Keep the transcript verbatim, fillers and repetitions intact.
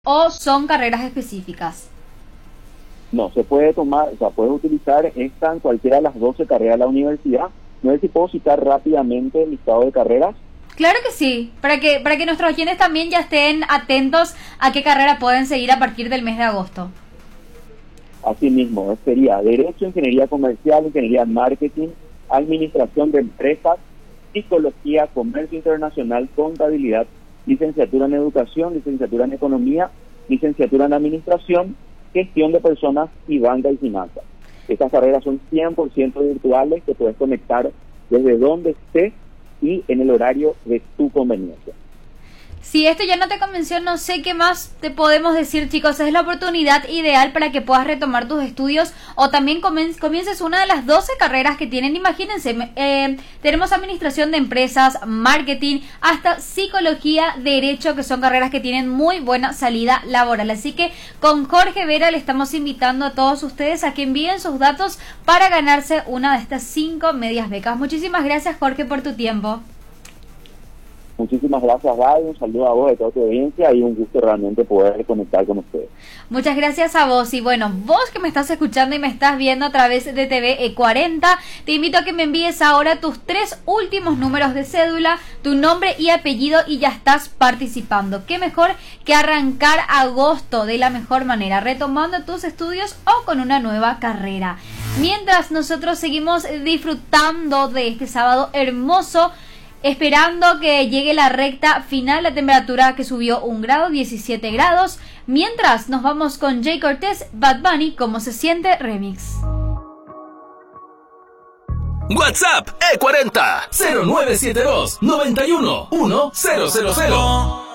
¿O son carreras específicas? No, se puede tomar, o sea, puedes utilizar esta en cualquiera de las doce carreras de la universidad. No sé si puedo citar rápidamente el listado de carreras. Claro que sí, para que para que nuestros oyentes también ya estén atentos a qué carrera pueden seguir a partir del mes de agosto. Asimismo, sería Derecho, Ingeniería Comercial, Ingeniería en Marketing, Administración de Empresas, Psicología, Comercio Internacional, Contabilidad, Licenciatura en Educación, Licenciatura en Economía, Licenciatura en Administración, Gestión de Personas y Banca y Finanzas. Estas carreras son cien por ciento virtuales, que puedes conectar desde donde estés y en el horario de tu conveniencia. Si esto ya no te convenció, no sé qué más te podemos decir, chicos. Es la oportunidad ideal para que puedas retomar tus estudios o también comiences una de las doce carreras que tienen. Imagínense, eh, tenemos administración de empresas, marketing, hasta psicología, derecho, que son carreras que tienen muy buena salida laboral. Así que con Jorge Vera le estamos invitando a todos ustedes a que envíen sus datos para ganarse una de estas cinco medias becas. Muchísimas gracias, Jorge, por tu tiempo. Muchísimas gracias, Gaby, un saludo a vos de toda tu audiencia y un gusto realmente poder conectar con ustedes. Muchas gracias a vos. Y bueno, vos que me estás escuchando y me estás viendo a través de T V E cuarenta, te invito a que me envíes ahora tus tres últimos números de cédula, tu nombre y apellido y ya estás participando. Qué mejor que arrancar agosto de la mejor manera, retomando tus estudios o con una nueva carrera. Mientras nosotros seguimos disfrutando de este sábado hermoso, esperando que llegue la recta final, la temperatura que subió un grado, diecisiete grados. Mientras nos vamos con Jay Cortés, Bad Bunny, ¿Cómo se siente? Remix. WhatsApp E cuarenta cero nueve siete dos nueve uno uno cero cero cero.